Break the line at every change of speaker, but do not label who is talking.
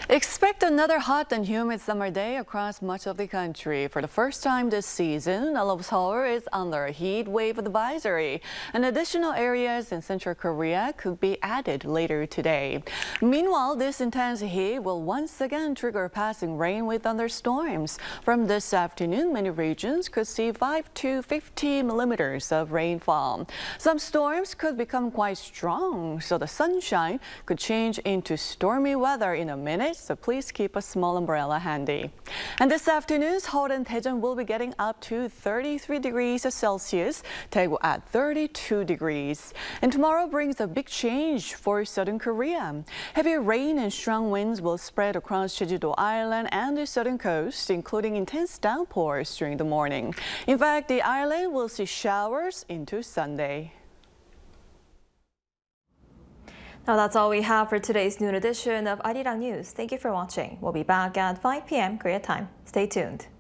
Expect another hot and humid summer day across much of the country. For the first time this season, all of Seoul is under a heat wave advisory, and additional areas in central Korea could be added later today. Meanwhile, this intense heat will once again trigger passing rain with thunderstorms. From this afternoon, many regions could see 5 to 50 millimeters of rainfall. Some storms could become quite strong, so the sunshine could change into stormy weather in a minute. So please keep a small umbrella handy. And this afternoon, Seoul and Daejeon will be getting up to 33 degrees Celsius, Daegu at 32 degrees. And tomorrow brings a big change for southern Korea. Heavy rain and strong winds will spread across Jeju-do Island and the southern coast, including intense downpours during the morning. In fact, the island will see showers into Sunday.
Now that's all we have for today's noon edition of Arirang News. Thank you for watching. We'll be back at 5 p.m. Korea time. Stay tuned.